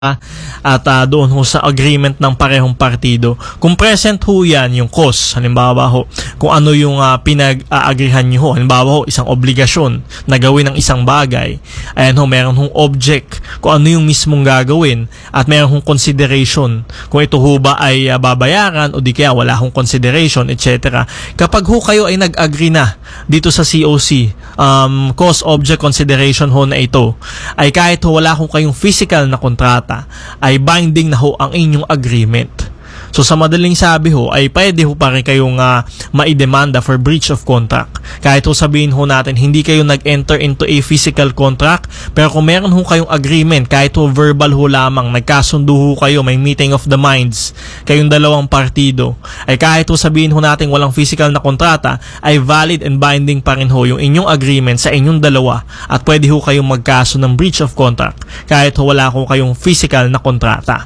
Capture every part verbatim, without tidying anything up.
at uh, doon ho sa agreement ng parehong partido. Kung present ho yan, yung cause, halimbawa ho, kung ano yung uh, pinag-aagrihan nyo ho, halimbawa ho, isang obligasyon na gawin ng isang bagay, ayan ho, meron hong object, kung ano yung mismong gagawin, at meron hong consideration, kung ito ho ba ay uh, babayaran o di kaya wala hong consideration, et cetera. Kapag ho kayo ay nag-agree na dito sa C O C, um, cause, object, consideration ho na ito, ay kahit ho wala ho kayong physical na kontrata, ay binding na ho ang inyong agreement. So sa madaling sabi ho, ay pwede ho pa rin kayong uh, maidemanda for breach of contract. Kahit ho sabihin ho natin, hindi kayo nag-enter into a physical contract, pero kung meron ho kayong agreement, kahit ho verbal ho lamang, nagkasundo ho kayo, may meeting of the minds, kayong dalawang partido, ay kahit ho sabihin ho natin walang physical na kontrata, ay valid and binding pa rin ho yung inyong agreement sa inyong dalawa, at pwede ho kayong magkaso ng breach of contract, kahit ho wala ho kayong physical na kontrata.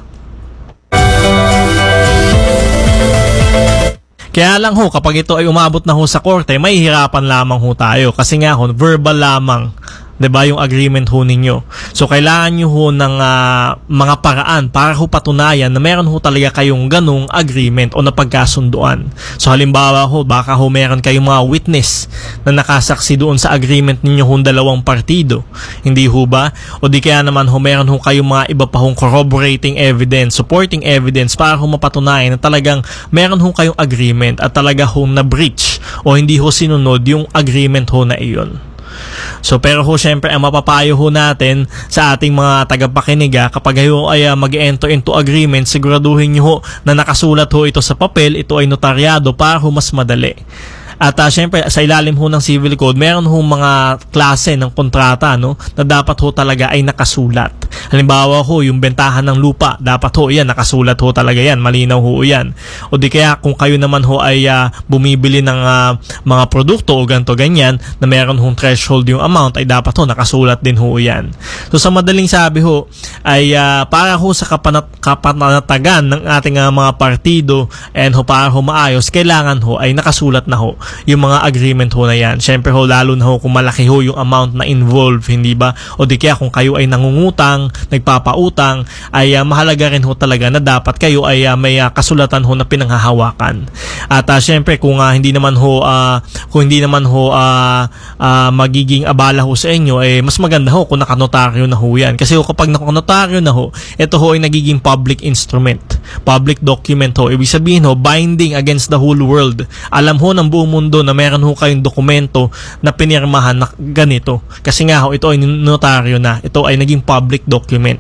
Kaya lang ho, kapag ito ay umabot na ho sa korte, may hirapan lamang ho tayo. Kasi nga ho, verbal lamang, diba, yung agreement ho ninyo. So, kailangan nyo ho ng uh, mga paraan para ho patunayan na meron ho talaga kayong ganong agreement o napagkasunduan. So, halimbawa ho, baka ho meron kayong mga witness na nakasaksi doon sa agreement ninyo ho dalawang partido. Hindi ho ba? O di kaya naman ho, meron ho kayong mga iba pa hong corroborating evidence, supporting evidence para ho mapatunayan na talagang meron ho kayong agreement at talaga ho na-breach o hindi ho sinunod yung agreement ho na iyon. So pero ho syempre ang mapapayo ho natin sa ating mga tagapakinig, kapag kayo ay uh, mag-enter into agreement, siguraduhin nyo ho na nakasulat ho ito sa papel, ito ay notaryado para ho mas madali. At uh, syempre sa ilalim ho ng Civil Code, meron ho mga klase ng kontrata, no, na dapat ho talaga ay nakasulat. Halimbawa ho, yung bentahan ng lupa, dapat ho yan, nakasulat ho talaga yan, malinaw ho yan. O di kaya kung kayo naman ho ay uh, bumibili ng uh, mga produkto o ganto ganyan, na meron hong threshold yung amount, ay dapat ho nakasulat din ho yan. So sa madaling sabi ho, ay uh, para ho sa kapanat kapanatagan ng ating uh, mga partido and ho para ho maayos, kailangan ho ay nakasulat na ho yung mga agreement ho na yan. Siyempre ho, lalo na ho kung malaki ho yung amount na involved, hindi ba? O di kaya kung kayo ay nangungutang, nagpapautang, ay uh, mahalaga rin ho talaga na dapat kayo ay uh, may uh, kasulatan ho na pinanghahawakan. At uh, siyempre kung uh, hindi naman ho uh, kung hindi naman ho uh, uh, magiging abala ho sa inyo, eh mas maganda ho kung nakanotaryo na ho yan. Kasi ho, kapag nakanotaryo na ho, ito ho ay nagiging public instrument, public document ho. Ibig sabihin ho, binding against the whole world. Alam ho ng buong mundo na meron ho kayong dokumento na pinirmahan na ganito. Kasi nga ho, ito ay notaryo na. Ito ay naging public document.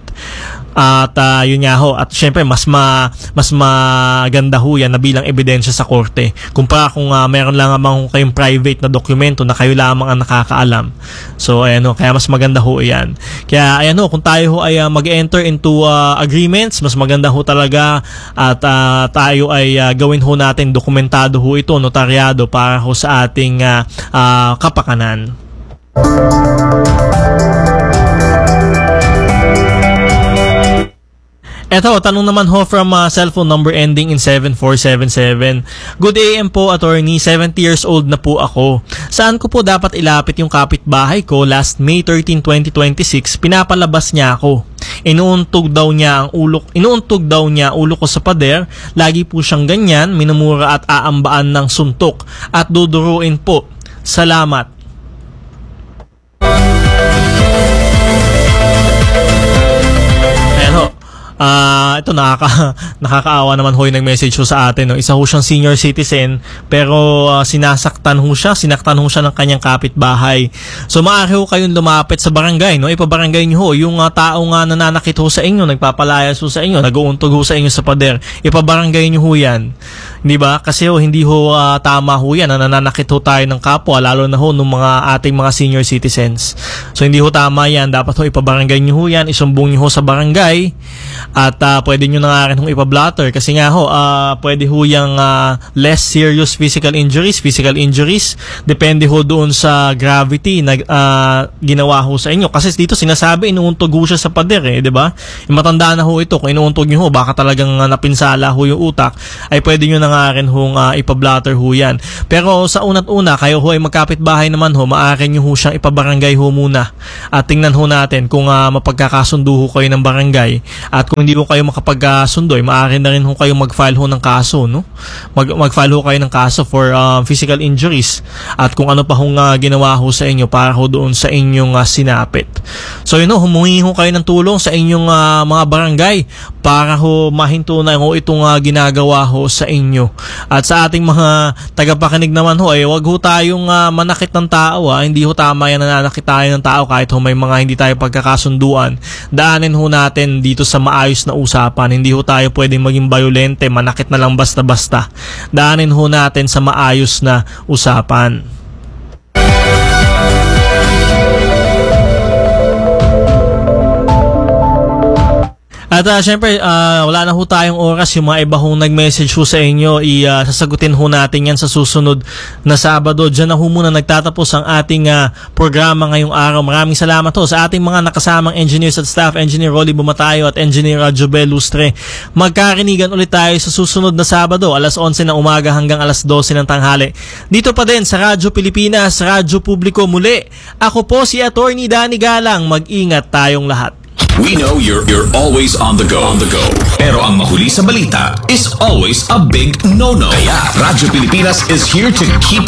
At uh, yun nga ho, at syempre mas ma, mas maganda ho yan na bilang ebidensya sa korte. Kumpara kung uh, meron lang naman kayong private na dokumento na kayo lamang ang nakakaalam. So ayan ho, kaya mas maganda ho yan. Kaya ayan ho, kung tayo ho ay uh, mag-enter into uh, agreements, mas maganda ho talaga at uh, tayo ay uh, gawin ho natin dokumentado ho ito, notaryado, para ho sa ating uh, uh, kapakanan. Eto, tanong naman ho from uh, cellphone number ending in seven four seven seven. Good A M po, attorney. seventy years old na po ako. Saan ko po dapat ilapit yung kapitbahay ko? Last May thirteenth, twenty twenty-six, pinapalabas niya ako. Inuuntog daw niya ang ulo, inuuntog daw niya ulo ko sa pader. Lagi po siyang ganyan, minumura at aambaan ng suntok at duduruin po. Salamat. Ah, uh, ito nakaka nakakaawa naman ho yung nag-message ho sa atin, no. Isa ho siyang senior citizen, pero uh, sinasaktan ho siya, sinaktan ho siya ng kanyang kapitbahay. So maaari ho kayong lumapit sa barangay, no. Ipabarangay niyo ho yung uh, tao nga nananakit ho sa inyo, nagpapalayas ho sa inyo, nag-uuntog ho sa inyo sa pader. Ipabarangay niyo ho yan. Hindi ba? Kasi ho hindi ho uh, tama ho yan na nananakit ho tayo ng kapwa, lalo na ho ng mga ating mga senior citizens. So hindi ho tama yan, dapat ho ipabarangay niyo ho yan, isumbong niyo ho sa barangay. At uh, pwede nyo na nga rin hong ipablatter kasi nga ho, uh, pwede ho yung uh, less serious physical injuries, physical injuries, depende ho doon sa gravity na uh, ginawa ho sa inyo. Kasi dito sinasabi, inuuntog ho siya sa pader, eh, diba? Matanda na ho ito, kung inuuntog nyo ho, baka talagang uh, napinsala ho yung utak, ay pwede nyo na nga nga rin hong uh, ipablatter ho yan. Pero sa una't una, kayo ho ay magkapit-bahay naman ho, maaari nyo ho siyang ipabarangay ho muna. At tingnan ho natin kung uh, mapagkakasundo ho kayo ng barangay. At kung hindi ho kayo makapagkasundo, maaari na rin ho kayo mag-file ho ng kaso, no? Mag- mag-file ho kayo ng kaso for uh, physical injuries. At kung ano pa hong uh, ginawa ho sa inyo para ho doon sa inyong uh, sinapit. So yun ho, humingi ho kayo ng tulong sa inyong uh, mga barangay para ho mahinto na ho itong uh, ginagawa ho sa inyo. At sa ating mga tagapakinig naman ho, eh, wag ho tayong uh, manakit ng tao. Ha? Hindi ho tama yan na nanakit tayo ng tao kahit ho may mga hindi tayo pagkakasunduan. Daanin ho natin dito sa maayos na usapan. Hindi ho tayo pwedeng maging violente, manakit na lang basta-basta. Daanin ho natin sa maayos na usapan. At uh, syempre, uh, wala na ho tayong oras. Yung mga iba hong nag-message ho sa inyo, i-sasagutin uh, ho natin yan sa susunod na Sabado. Diyan na ho muna nagtatapos ang ating uh, programa ngayong araw. Maraming salamat ho sa ating mga nakasamang engineers at staff, Engineer Rolly Bumatayo at Engineer uh, Jobel Lustre. Magkarinigan ulit tayo sa susunod na Sabado, alas onse ng umaga hanggang alas dose ng tanghali. Dito pa din sa Radyo Pilipinas, Radyo Publiko muli. Ako po si Attorney Danny Galang. Mag-ingat tayong lahat. We know you're you're always on the go, on the go. Pero ang mahuli sa balita is always a big no-no. Kaya Radyo Pilipinas is here to keep.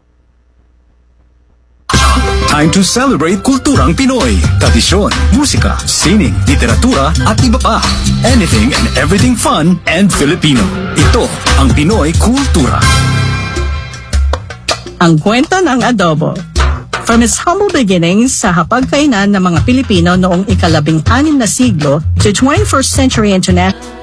Time to celebrate kulturang Pinoy. Tradisyon, musika, sining, literatura at iba pa. Anything and everything fun and Filipino. Ito ang Pinoy Kultura. Ang kwento ng adobo. From its humble beginnings sa hapagkainan ng mga Pilipino noong ikalabing anim na siglo to twenty-first century internet,